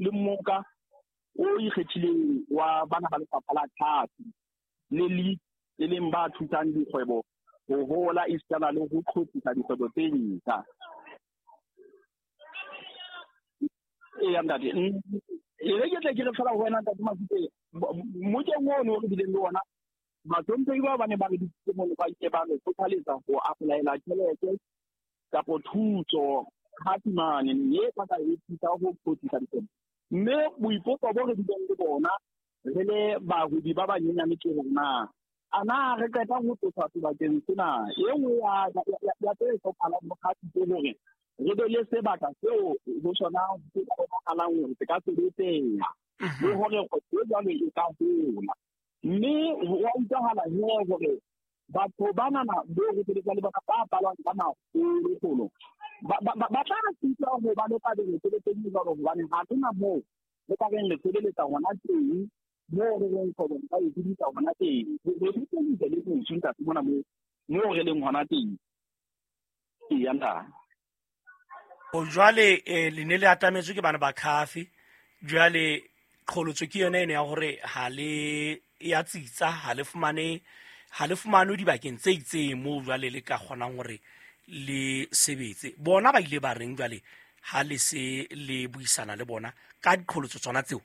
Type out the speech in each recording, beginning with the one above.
le mmoka o ikgethileng wa bana ba lefapha la tlhapi le leng ba thutang dikgwebo ho hola isana le ho qhotsisa dikgwebo tse ntjha. Ntate ke tle ke re fela ho wena ntate Mafute mo ke ngono re bileng le ona batlhomphehi ba ne ba re ditse mo ba ke ba le tsotaletsa go applyela tjhelete kapo thuso hatimane ye ba ka e thusa ho qhotsisa dikgwebo. Mme boipotso bo re bileng le bona re le bahodi ba banyenyane ke rona ana re qeta ho tsosa sebakeng sena e nngwe ya tse hlokahalang mokgati ke hore re be le sebaka seo ho sona se ka bonahalang hore se ka sebetseha le hore kgwebo jwalo e ka hola. Mme wa utlwahala hore batho ba nana bo re sebetsa le bana ba palwang ka makgolo ba tla re thusa ho ba le kabelo tse tse jwalo hobane ha tena moo le ka reng le sebeletsa hona teng mo re reng kgwebo ba e disa hona teng re ditse le go tshunta mona mo re leng hona teng yanda. O jwale le ne le atametswe ke bana ba khafi jwale kgolotso ke yone ene ya hore ha le ya tsitsa ha le fumane dibakeng tse itseng mo jwale le ka kgonang hore le sebetse. Bona ba ile ba reng jwale ha le se le buisana le bona ka dikgolotso tsona tseo?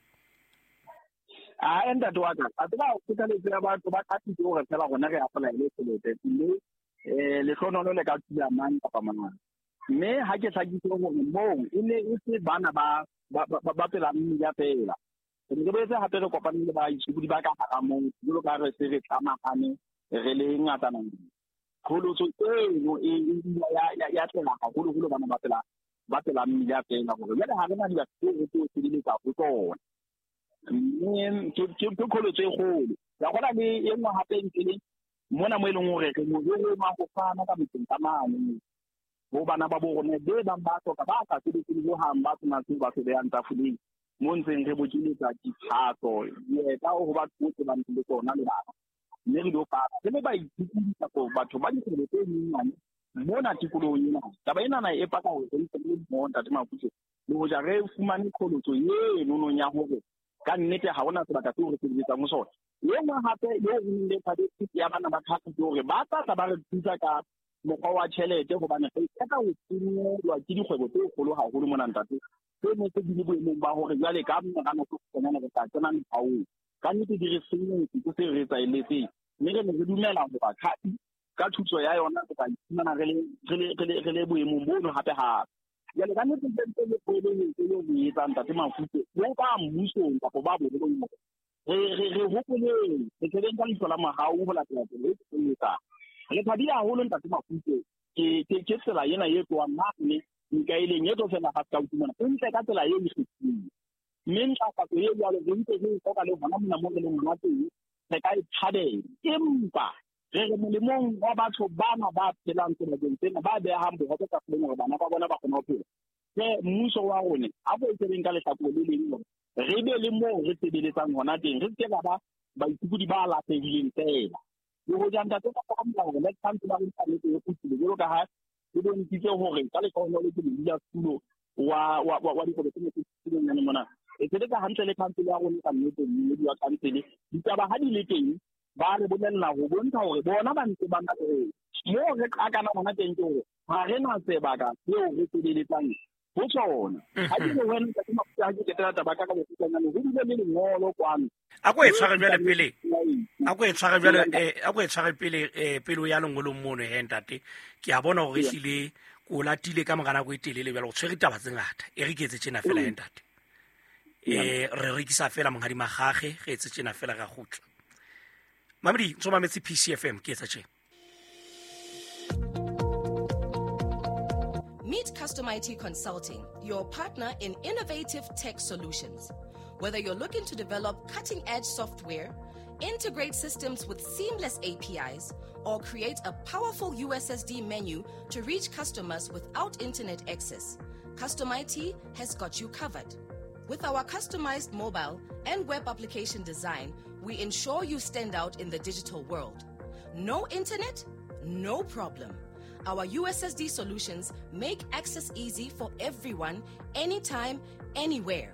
Ntate wa ka a tseba o tsaletse ya batho ba khathitse hore fela gona re apply le tšhelete mme le hlonono le ka tsula mang kapa mang. Mme ha ke hlakise hore moo e ne e se bana ba pela mmila fela re betse hape re kopane le ba itshudi ba ka hara moo jalo ka re se re tsamagane re le ngatana. Kgolotso eno ya tlela haholo bana ba pela mmila fela hore jwale ha re na dibaka tse re sebeletsa ho tsona. Mme ke kgolotso e kgolo ya gona le e nngwe hape ntse mona mo e leng hore re mo ma go fana ka metseng ka mane ho bana ba borone be ba tsoka ba ka sebetse le hang ba tsena se ba se beang tafoleng mo ntseng re botsiletsa diphatso ye ka ho ba tsotse ba ntse le tsona le bana. Mme re do fa le ba ithuta go batho ba di tse nyenyane mona tikolong ena taba ena e paka ho re le mo ntate Mafute le ho ja re fumane kgolotso ye nonong ya hore ka nnete ha hona sebaka se re sebetsa mo sona. Ye nngwe hape ye re ile thabetse ya bana ba khathi hore ba tla ba re thusa ka mokgwa wa tjhelete hobane re ka ho tsenelwa ke dikgwebo tse kgolo haholo mona ntate se ne se di boemong ba hore jwale ka mona no tsena re ka tsena mphao ka nnete di re senyetsi ke se re tsaeletse. Mme re ne re dumela ho ba khathi ka thuso ya yona re ka itshana re le boemong bono hape ha jwale ka nnete le pele le etsa ntate Mafute le ka mmuso kapo ba bone mo re hopole re tsebeng ka lesola mahau ho latela le etsa re thabile haholo ntate Mafute ke tsela ena e tloang nne nka ile nyeto fela ga ka utlwana ntle ka tsela e ikgethileng. Mme ntlafatso e jalo re ntse re ka le hona mona mo re leng mona teng re ka ithabela empa re molemong wa batho bana ba phelang sebakeng sena ba behang bohobe ka selemo hore bana ba bona ba kgona ho phela. Mmuso wa rona a bo tsebeng ka lehlakore le leng hore re be le moo re sebeletsang hona teng re se ba ikudi ba latlhehileng fela. Le ho ja ntate ka ka hore le tshantse ba re tsametse e putsile jalo ka ha e bo ntitse hore ka le kaone le ke dila tulo wa dikolo tse tse nne mona e tsebe ka hantle le kansele ya rona ka nnete mme di wa kansele ditaba ha di le teng ba re bolella ho bontsha hore bona ba ntse ba mo re kana hona teng ke hore ha re na sebaka seo re sebeletsang ho tsona. Ha ke re wena ka tsema ha ke ketela taba ka bo tsena le ho dile le ngolo kwano a go e tshwara jwale pele ya lengolo mono he ntate ke a bona hore hlile ko latile ka mogana go itelele bjalo go tshwere taba tse ngata e re ke etse tjena fela he ntate re rekisa fela mongadi magage ge etse tjena fela ga gutshwa mamedi tso mametsi PCFM ke etsa tjena. Meet Custom IT Consulting, your partner in innovative tech solutions. Whether you're looking to develop cutting-edge software, integrate systems with seamless APIs, or create a powerful USSD menu to reach customers without internet access, Custom IT has got you covered. With our customized mobile and web application design, we ensure you stand out in the digital world. No internet? No problem. Our USSD solutions make access easy for everyone, anytime, anywhere.